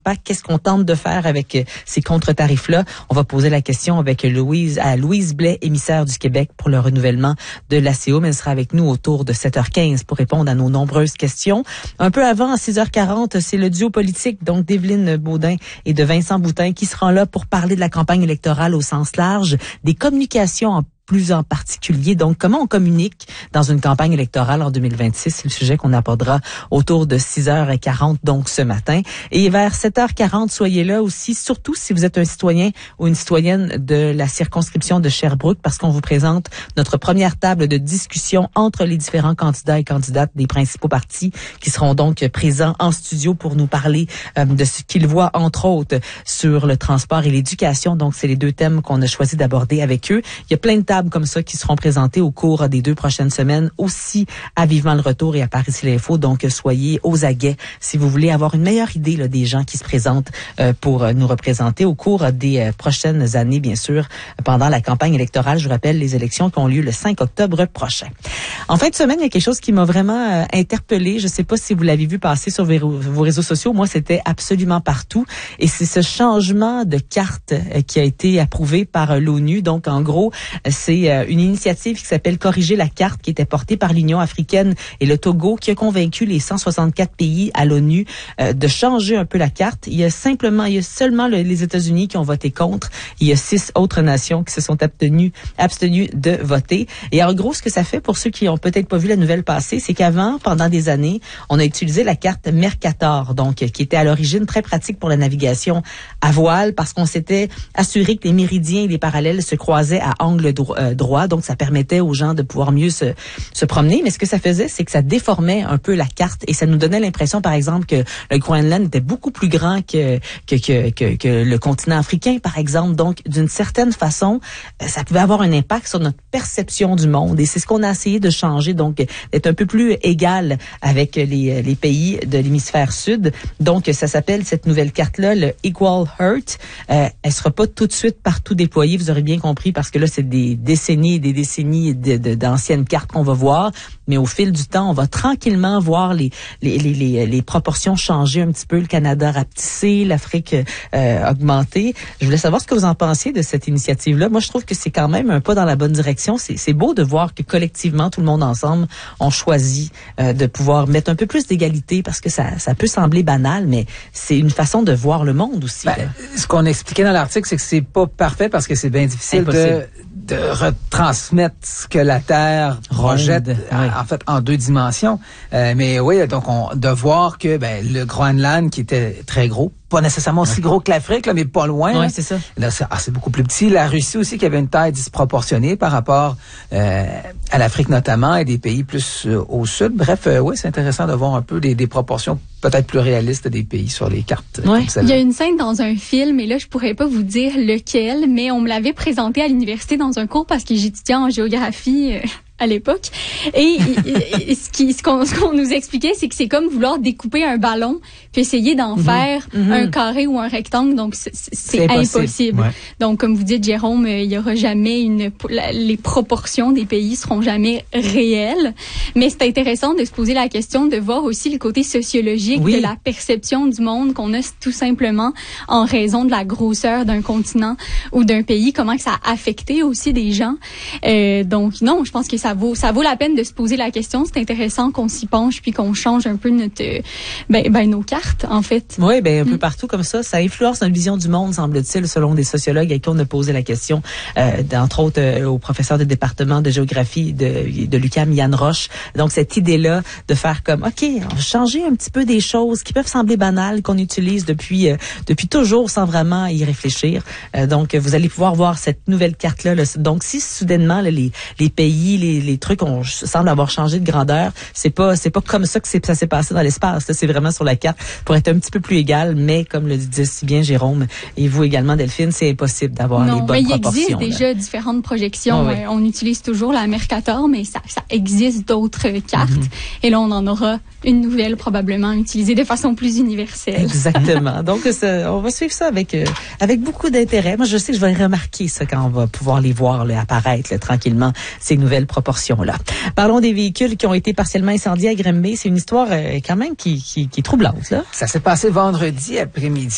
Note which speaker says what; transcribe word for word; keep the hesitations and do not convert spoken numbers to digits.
Speaker 1: Qu'est-ce qu'on tente de faire avec ces contre-tarifs-là? On va poser la question avec Louise, à Louise Blais, émissaire du Québec pour le renouvellement de l'A C O. Mais elle sera avec nous autour de sept heures quinze pour répondre à nos nombreuses questions. Un peu avant, à six heures quarante, c'est le duo politique, donc d'Evelyne Baudin et de Vincent Boutin, qui seront là pour parler de la campagne électorale au sens large, des communications en plus en particulier. Donc, comment on communique dans une campagne électorale en deux mille vingt-six? C'est le sujet qu'on abordera autour de six heures quarante, donc ce matin. Et vers sept heures quarante, soyez là aussi, surtout si vous êtes un citoyen ou une citoyenne de la circonscription de Sherbrooke, parce qu'on vous présente notre première table de discussion entre les différents candidats et candidates des principaux partis qui seront donc présents en studio pour nous parler euh, de ce qu'ils voient, entre autres, sur le transport et l'éducation. Donc, c'est les deux thèmes qu'on a choisi d'aborder avec eux. Il y a plein de tables comme ça qui seront présentées au cours des deux prochaines semaines, aussi à Vivement le Retour et à Paris l'Info. Donc, soyez aux aguets si vous voulez avoir une meilleure idée là, des gens qui se présentent euh, pour nous représenter au cours des euh, prochaines années, bien sûr, pendant la campagne électorale. Je vous rappelle, les élections qui ont lieu le cinq octobre prochain. En fin de semaine, il y a quelque chose qui m'a vraiment euh, interpellée. Je ne sais pas si vous l'avez vu passer sur vos, vos réseaux sociaux. Moi, c'était absolument partout. Et c'est ce changement de carte euh, qui a été approuvé par euh, l'ONU. Donc, en gros, c'est une initiative qui s'appelle Corriger la carte, qui était portée par l'Union africaine et le Togo, qui a convaincu les cent soixante-quatre pays à l'ONU euh, de changer un peu la carte. Il y a simplement, il y a seulement le, les États-Unis qui ont voté contre. Il y a six autres nations qui se sont abtenues, abstenues de voter. Et en gros, ce que ça fait pour ceux qui ont peut-être pas vu la nouvelle passer, c'est qu'avant, pendant des années, on a utilisé la carte Mercator, donc qui était à l'origine très pratique pour la navigation à voile, parce qu'on s'était assuré que les méridiens et les parallèles se croisaient à angle droit. Euh, droit, donc ça permettait aux gens de pouvoir mieux se, se promener, mais ce que ça faisait, c'est que ça déformait un peu la carte et ça nous donnait l'impression, par exemple, que le Groenland était beaucoup plus grand que que, que, que, que le continent africain, par exemple. Donc, d'une certaine façon, ça pouvait avoir un impact sur notre perception du monde et c'est ce qu'on a essayé de changer, donc d'être un peu plus égal avec les, les pays de l'hémisphère sud. Donc, ça s'appelle, cette nouvelle carte-là, le Equal Heart. Euh, elle sera pas tout de suite partout déployée, vous aurez bien compris, parce que là, c'est des décennies et des décennies de, de, d'anciennes cartes qu'on va voir, mais au fil du temps, on va tranquillement voir les les les les, les proportions changer un petit peu, le Canada rapetisser, l'Afrique euh, augmenter. Je voulais savoir ce que vous en pensiez de cette initiative-là. Moi, je trouve que c'est quand même un pas dans la bonne direction. C'est c'est beau de voir que collectivement, tout le monde ensemble, on choisit euh, de pouvoir mettre un peu plus d'égalité, parce que ça ça peut sembler banal, mais c'est une façon de voir le monde aussi.
Speaker 2: Ben, ce qu'on expliquait dans l'article, c'est que c'est pas parfait parce que c'est bien difficile Impossible. de de retransmettre ce que la Terre projette, Ronde, oui. en fait, en deux dimensions. Euh, mais oui, donc, on, de voir que ben, le Groenland, qui était très gros, pas nécessairement aussi gros que l'Afrique, là, mais pas loin.
Speaker 1: Oui,
Speaker 2: là.
Speaker 1: c'est ça.
Speaker 2: Là, c'est, ah, c'est beaucoup plus petit. La Russie aussi, qui avait une taille disproportionnée par rapport euh, à l'Afrique notamment et des pays plus euh, au sud. Bref, euh, oui, c'est intéressant de voir un peu des, des proportions peut-être plus réalistes des pays sur les cartes.
Speaker 3: Ouais. Il y a une scène dans un film, et là, je pourrais pas vous dire lequel, mais on me l'avait présenté à l'université dans un cours parce que j'étudiais en géographie. Euh... à l'époque. Et, et, et ce, qui, ce, qu'on, ce qu'on nous expliquait, c'est que c'est comme vouloir découper un ballon puis essayer d'en mm-hmm. faire mm-hmm. un carré ou un rectangle. Donc, c'est, c'est, c'est impossible. impossible. Ouais. Donc, comme vous dites, Jérôme, il y aura jamais une... La, les proportions des pays seront jamais réelles. Mais c'est intéressant de se poser la question, de voir aussi le côté sociologique oui. de la perception du monde qu'on a tout simplement en raison de la grosseur d'un continent ou d'un pays, comment que ça a affecté aussi des gens. Euh, donc, non, je pense que ça Ça vaut, ça vaut la peine de se poser la question. C'est intéressant qu'on s'y penche puis qu'on change un peu notre, ben, ben nos cartes, en fait.
Speaker 1: Oui, ben un peu mm. partout comme ça. Ça influence notre vision du monde, semble-t-il, selon des sociologues à qui on a posé la question, euh, entre autres euh, au professeur de département de géographie de, de l'U Q A M, Yann Roche. Donc, cette idée-là de faire comme, OK, on va changer un petit peu des choses qui peuvent sembler banales, qu'on utilise depuis euh, depuis toujours sans vraiment y réfléchir. Euh, donc, vous allez pouvoir voir cette nouvelle carte-là. Là. Donc, si soudainement, là, les, les pays, les les trucs ont semblent avoir changé de grandeur, c'est pas c'est pas comme ça que c'est, ça s'est passé dans l'espace. Là, c'est vraiment sur la carte pour être un petit peu plus égal, mais comme le disait si bien Jérôme et vous également Delphine, c'est impossible d'avoir
Speaker 3: non,
Speaker 1: les bonnes
Speaker 3: mais
Speaker 1: proportions.
Speaker 3: Il existe
Speaker 1: là.
Speaker 3: déjà différentes projections.
Speaker 1: Oh, oui.
Speaker 3: On utilise toujours la Mercator, mais ça, ça existe d'autres cartes. Mm-hmm. Et là, on en aura une nouvelle probablement utilisée de façon plus universelle.
Speaker 1: Exactement. Donc, ça, on va suivre ça avec euh, avec beaucoup d'intérêt. Moi, je sais que je vais remarquer ça quand on va pouvoir les voir là, apparaître là, tranquillement, ces nouvelles proportions-là. Parlons des véhicules qui ont été partiellement incendiés à Granby. C'est une histoire euh, quand même qui, qui, qui est troublante. Là.
Speaker 2: Ça s'est passé vendredi après-midi.